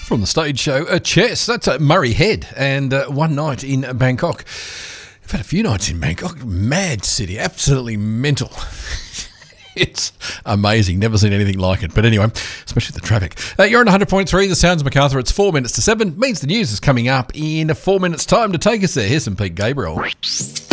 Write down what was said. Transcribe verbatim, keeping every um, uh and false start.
From the stage show, uh, Chess, that's uh, Murray Head, and uh, one night in Bangkok. I've had a few nights in Bangkok. Mad city, absolutely mental. It's amazing. Never seen anything like it. But anyway, especially the traffic. Uh, you're on one hundred point three, The Sounds of Macarthur. It's four minutes to seven. Means the news is coming up in four minutes' time to take us there. Here's some Pete Gabriel.